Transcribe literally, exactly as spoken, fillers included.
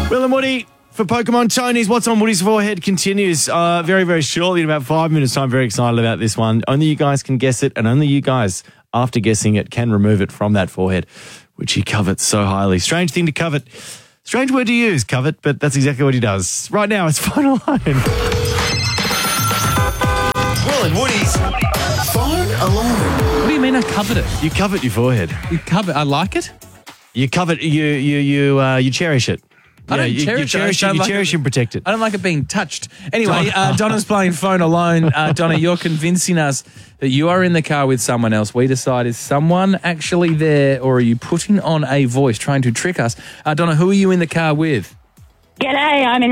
Will and Woody for Pokemon Tony's What's on Woody's Forehead continues uh, very, very shortly in about five minutes' time. Very excited about this one. Only you guys can guess it, and only you guys, after guessing it, can remove it from that forehead, which he covets so highly. Strange thing to covet. Strange word to use, covet, but that's exactly what he does. Right now, it's Phone Alone. Will and Woody's Phone Alone. What do you mean I covet it? You covet your forehead. You covet, I like it? You covet, you you you uh, you cherish it. I Yeah, don't you, cherish you it. cherish I it. don't You like cherish it. and protect it. I don't like it being touched. Anyway, uh, Donna's playing Phone Alone. Uh, Donna, you're convincing us that you are in the car with someone else. We decide, is someone actually there, or are you putting on a voice trying to trick us? Uh, Donna, who are you in the car with? G'day, I'm in